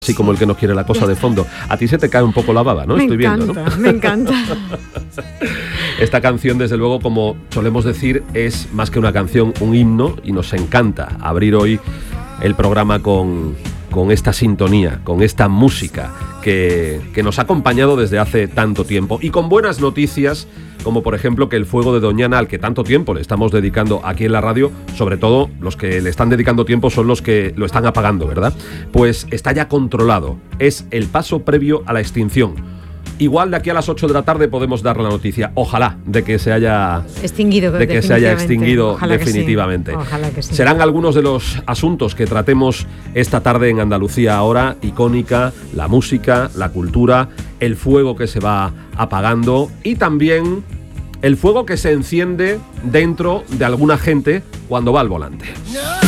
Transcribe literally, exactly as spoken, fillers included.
Así como el que nos quiere la cosa de fondo. A ti se te cae un poco la baba, ¿no? Me Estoy encanta, viendo, ¿no? me encanta. Esta canción, desde luego, como solemos decir, es más que una canción, un himno, y nos encanta abrir hoy el programa con, con esta sintonía, con esta música que, que nos ha acompañado desde hace tanto tiempo, y con buenas noticias, como por ejemplo que el fuego de Doñana, al que tanto tiempo le estamos dedicando aquí en la radio, sobre todo los que le están dedicando tiempo son los que lo están apagando, ¿verdad? Pues está ya controlado, es el paso previo a la extinción. Igual de aquí a las ocho de la tarde podemos dar la noticia, ojalá, de que se haya extinguido, de que se haya extinguido Ojalá definitivamente. Que sí. Ojalá que sí. Serán algunos de los asuntos que tratemos esta tarde en Andalucía Ahora, icónica, la música, la cultura, el fuego que se va apagando y también el fuego que se enciende dentro de alguna gente cuando va al volante.